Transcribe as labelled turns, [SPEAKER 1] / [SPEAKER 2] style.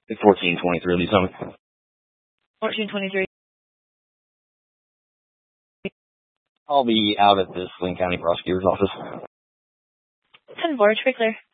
[SPEAKER 1] 1423, Lee Summit.
[SPEAKER 2] 1423.
[SPEAKER 1] I'll be out at the Sling County Prosecutor's Office.
[SPEAKER 2] 10-4, pretty clear.